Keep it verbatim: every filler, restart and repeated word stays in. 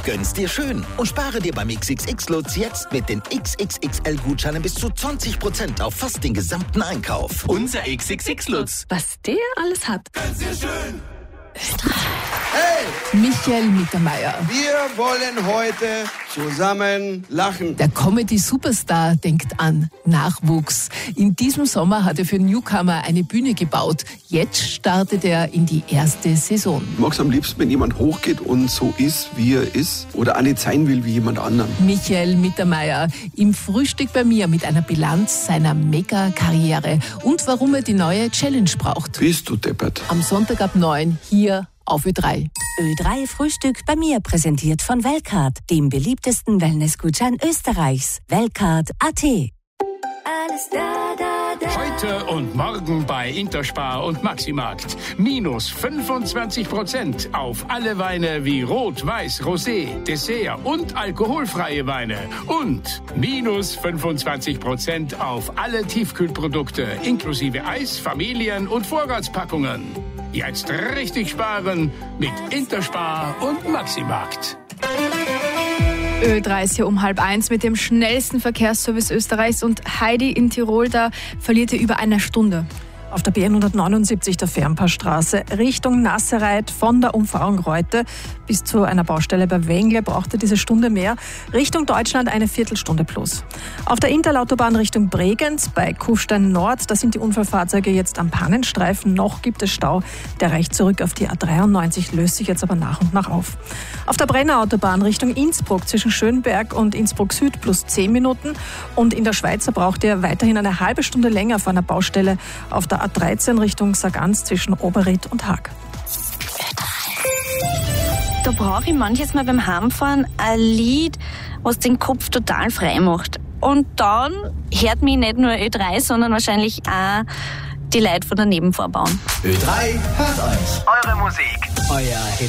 Gönn's dir schön und spare dir beim X X X-Lutz jetzt mit den X X X L-Gutscheinen bis zu zwanzig Prozent auf fast den gesamten Einkauf. Unser X X X-Lutz. Was der alles hat. Gönn's dir schön. Hey! Michael Mittermeier. Wir wollen heute zusammen lachen. Der Comedy-Superstar denkt an Nachwuchs. In diesem Sommer hat er für Newcomer eine Bühne gebaut. Jetzt startet er in die erste Saison. Ich mag es am liebsten, wenn jemand hochgeht und so ist, wie er ist. Oder auch nicht sein will wie jemand anderen. Michael Mittermeier im Frühstück bei mir mit einer Bilanz seiner Mega-Karriere und warum er die neue Challenge braucht. Bist du deppert? Am Sonntag ab neun hier auf Ö drei. Ö drei Frühstück bei mir, präsentiert von Weltcard, dem beliebtesten Wellnessgutschein Österreichs. Weltcard Punkt a t. Alles da, da, da. Heute und morgen bei Interspar und Maximarkt. Minus fünfundzwanzig Prozent auf alle Weine wie Rot, Weiß, Rosé, Dessert und alkoholfreie Weine. Und minus fünfundzwanzig Prozent auf alle Tiefkühlprodukte, inklusive Eis, Familien- und Vorratspackungen. Jetzt richtig sparen mit Interspar und Maximarkt. Ö drei ist hier um halb eins mit dem schnellsten Verkehrsservice Österreichs und Heidi in Tirol, da verliert ihr über eine Stunde. Auf der B hundertneunundsiebzig der Fernpassstraße Richtung Nasserreit von der Umfahrung Reute bis zu einer Baustelle bei Wengle brauchte diese Stunde mehr. Richtung Deutschland eine Viertelstunde plus. Auf der Interlautobahn Richtung Bregenz bei Kufstein Nord, da sind die Unfallfahrzeuge jetzt am Pannenstreifen. Noch gibt es Stau. Der reicht zurück auf die A dreiundneunzig, löst sich jetzt aber nach und nach auf. Auf der Brennerautobahn Richtung Innsbruck zwischen Schönberg und Innsbruck Süd plus zehn Minuten. Und in der Schweizer braucht ihr weiterhin eine halbe Stunde länger vor einer Baustelle auf der A dreizehn Richtung Sargans zwischen Oberried und Haag. Da brauche ich manches Mal beim Heimfahren ein Lied, was den Kopf total frei macht. Und dann hört mich nicht nur Ö drei, sondern wahrscheinlich auch die Leute von der Nebenvorbahn. Ö drei hört euch. Eure Musik. Euer Hit